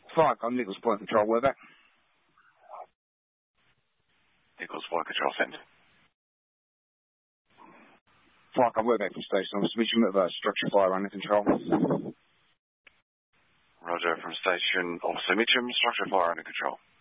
Fire gun, Nichols Point Control, where back? Nichols Point Control Centre. Fire gun, where back from station. I'm submission of structure fire under control. Roger, from station, Officer Mitchum, structure fire under control.